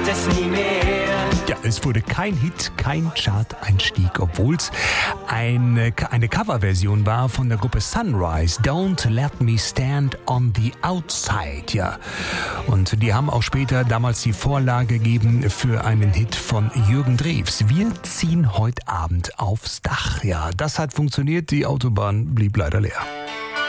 gibt es nie mehr. Ja, es wurde kein Hit, kein Chart-Einstieg, obwohl es eine Coverversion war von der Gruppe Sunrise, Don't Let Me Stand on the Outside, ja. Und die haben auch später damals die Vorlage gegeben für einen Hit von Jürgen Drews. Wir ziehen heute Abend aufs Dach, ja. Das hat funktioniert, die Autobahn blieb leider leer.